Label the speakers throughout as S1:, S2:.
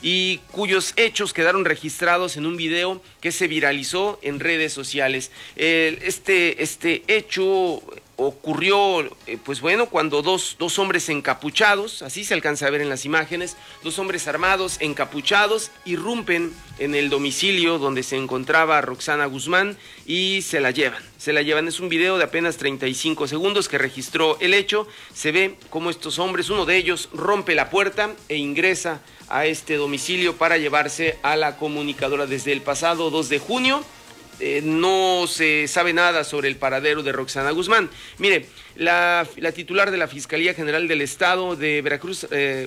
S1: y cuyos hechos quedaron registrados en un video que se viralizó en redes sociales. Este hecho ocurrió, pues bueno, cuando dos hombres encapuchados, así se alcanza a ver en las imágenes, dos hombres armados, encapuchados, irrumpen en el domicilio donde se encontraba Roxana Guzmán y se la llevan. Es un video de apenas 35 segundos que registró el hecho. Se ve cómo estos hombres, uno de ellos, rompe la puerta e ingresa a este domicilio para llevarse a la comunicadora. Desde el pasado 2 de junio, no se sabe nada sobre el paradero de Roxana Guzmán. Mire, la titular de la Fiscalía General del Estado de Veracruz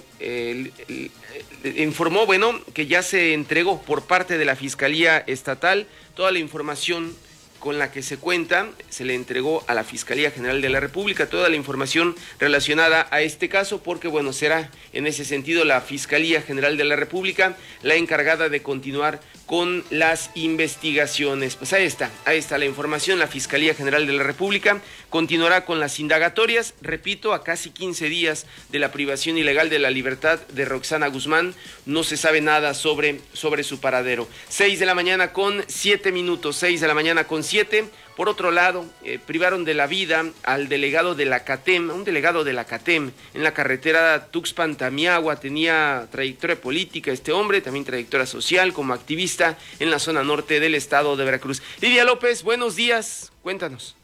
S1: informó, bueno, que ya se entregó por parte de la Fiscalía Estatal toda la información con la que se cuenta, se le entregó a la Fiscalía General de la República toda la información relacionada a este caso, porque bueno, será en ese sentido la Fiscalía General de la República la encargada de continuar con las investigaciones. Pues ahí está la información. La Fiscalía General de la República continuará con las indagatorias, repito, a casi 15 días de la privación ilegal de la libertad de Roxana Guzmán. No se sabe nada sobre su paradero. 6 de la mañana con 7 minutos, 6 de la mañana con 7. Por otro lado, privaron de la vida al delegado de la CATEM, un delegado de la CATEM en la carretera Tuxpan-Tamiahua. Tenía trayectoria política este hombre, también trayectoria social como activista en la zona norte del estado de Veracruz. Lidia López, buenos días, cuéntanos.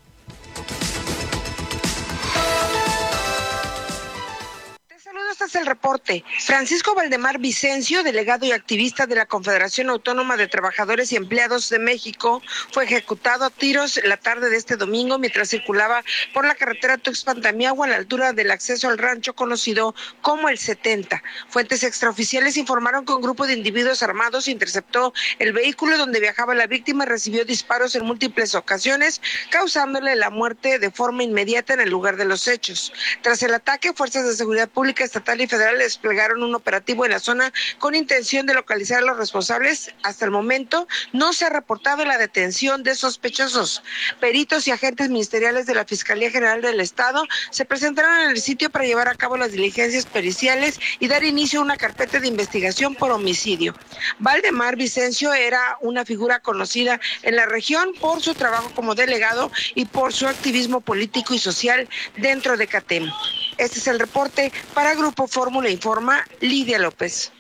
S2: Este es el reporte. Francisco Valdemar Vicencio, delegado y activista de la Confederación Autónoma de Trabajadores y Empleados de México, fue ejecutado a tiros la tarde de este domingo mientras circulaba por la carretera Tuxpan-Tamiahua a la altura del acceso al rancho conocido como el 70. Fuentes extraoficiales informaron que un grupo de individuos armados interceptó el vehículo donde viajaba la víctima y recibió disparos en múltiples ocasiones, causándole la muerte de forma inmediata en el lugar de los hechos. Tras el ataque, fuerzas de seguridad pública estatal y federal desplegaron un operativo en la zona con intención de localizar a los responsables. Hasta el momento no se ha reportado la detención de sospechosos. Peritos y agentes ministeriales de la Fiscalía General del Estado se presentaron en el sitio para llevar a cabo las diligencias periciales y dar inicio a una carpeta de investigación por homicidio. Valdemar Vicencio era una figura conocida en la región por su trabajo como delegado y por su activismo político y social dentro de CATEM. Este es el reporte para Grupo Fórmula Informa, Lidia López.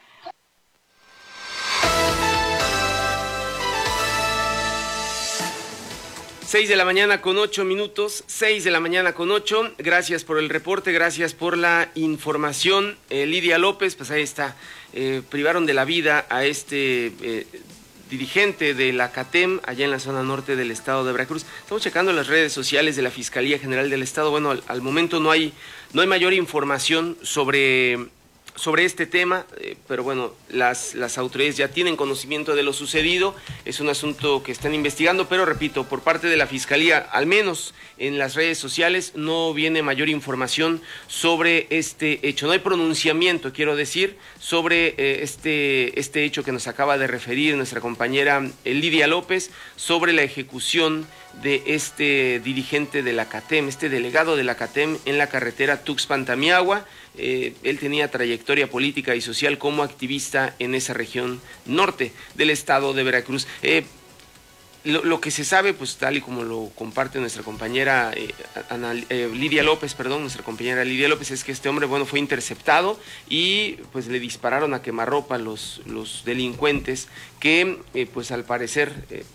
S1: Seis de la mañana con 8 minutos, 6 de la mañana con 8. Gracias por el reporte, gracias por la información. Lidia López, pues ahí está. Privaron de la vida a este dirigente de la CATEM allá en la zona norte del estado de Veracruz. Estamos checando las redes sociales de la Fiscalía General del Estado. Bueno, al momento no hay mayor información sobre este tema, pero bueno, las autoridades ya tienen conocimiento de lo sucedido. Es un asunto que están investigando, pero repito, por parte de la Fiscalía, al menos en las redes sociales, no viene mayor información sobre este hecho. No hay pronunciamiento, quiero decir, sobre este hecho que nos acaba de referir nuestra compañera Lidia López, sobre la ejecución de este dirigente de la CATEM, este delegado de la CATEM en la carretera Tuxpan-Tamiahua. Él tenía trayectoria política y social como activista en esa región norte del estado de Veracruz. Lo que se sabe, pues tal y como lo comparte nuestra compañera Lidia López, es que este hombre, bueno, fue interceptado y pues le dispararon a quemarropa los delincuentes que, pues al parecer,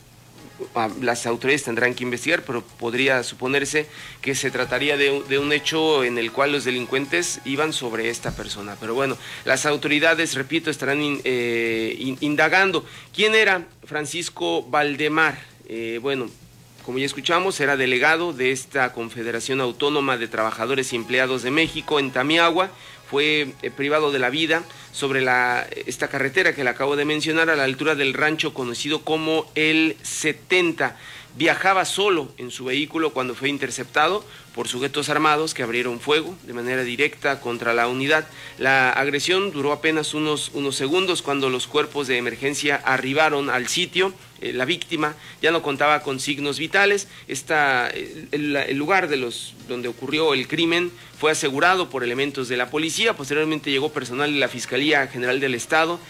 S1: las autoridades tendrán que investigar, pero podría suponerse que se trataría de un hecho en el cual los delincuentes iban sobre esta persona. Pero bueno, las autoridades, repito, estarán indagando. ¿Quién era Francisco Valdemar? Bueno, como ya escuchamos, era delegado de esta Confederación Autónoma de Trabajadores y Empleados de México en Tamiahua. Fue privado de la vida sobre esta carretera que le acabo de mencionar, a la altura del rancho conocido como el 70. Viajaba solo en su vehículo cuando fue interceptado por sujetos armados que abrieron fuego de manera directa contra la unidad. La agresión duró apenas unos segundos. Cuando los cuerpos de emergencia arribaron al sitio, la víctima ya no contaba con signos vitales. El lugar donde ocurrió el crimen fue asegurado por elementos de la policía. Posteriormente llegó personal de la Fiscalía General del Estado